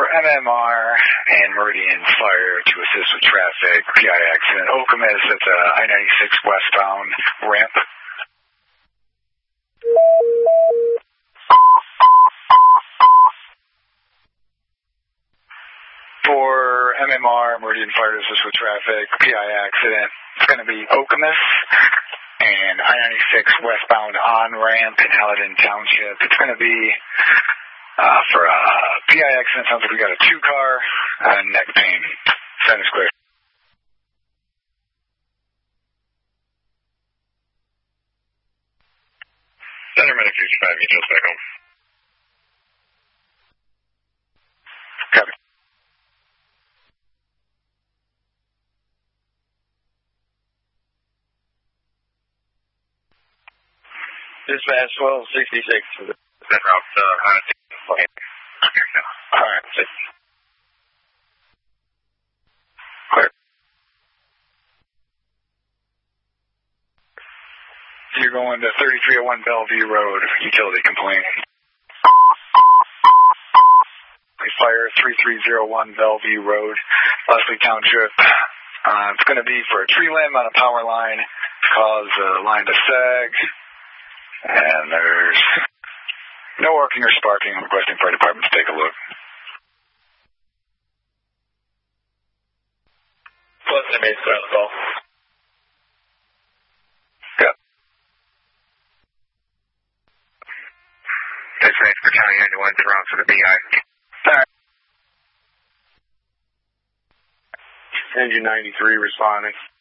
MMR and Meridian Fire to assist with traffic, PI accident, Okemos at the I-96 westbound ramp. For MMR, Meridian Fire to assist with traffic, PI accident, it's going to be Okemos and I-96 westbound on-ramp in Haledon Township. It's going to be, for a PI accident, sounds like we got a 2-car and neck pain. Sound is clear. Center Medic 55, you just back home. Copy. Dispatch 1266 for the route Alright. Clear. You're going to 3301 Bellevue Road, utility complaint. Fire 3301 Bellevue Road, Leslie Township. It's going to be for a tree limb on a power line to cause a line to sag. And there's no arcing or sparking. I'm requesting fire department to take a look. Plus, they made on the call. Yeah. Dispatch for County 91 surrounds for the BI. Alright. Engine 93 responding.